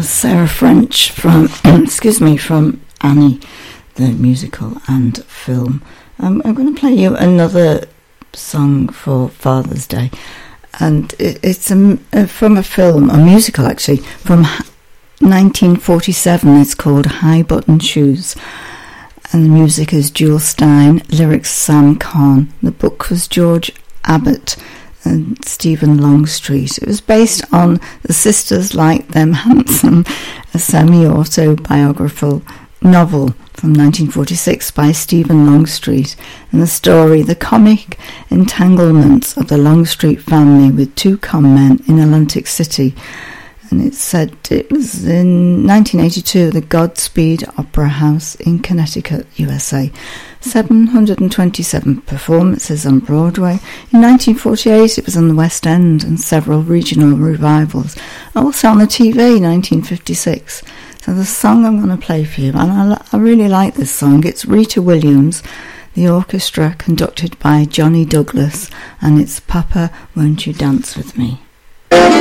Sarah French from from Annie, the musical and film. I'm going to play you another song for Father's Day, and it's from a film, a musical actually, from 1947. It's called High Button Shoes, and the music is Jewel Stein, lyrics Sam Kahn. The book was George Abbott and Stephen Longstreet. It was based on The Sisters Like Them Handsome, a semi-autobiographical novel from 1946 by Stephen Longstreet, and the story, the comic entanglements of the Longstreet family with two con men in Atlantic City. And it said it was in 1982, the Godspeed Opera House in Connecticut, USA. 727 performances on Broadway. In 1948, it was on the West End and several regional revivals. Also on the TV, 1956. So the song I'm going to play for you, and I really like this song. It's Rita Williams, the orchestra conducted by Johnny Douglas, and it's Papa, Won't You Dance With Me?